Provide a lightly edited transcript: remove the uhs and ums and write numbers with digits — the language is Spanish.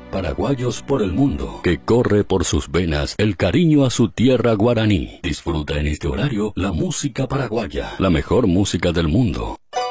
Paraguayos por el mundo, que corre por sus venas el cariño a su tierra guaraní. Disfruta en este horario la música paraguaya, la mejor música del mundo.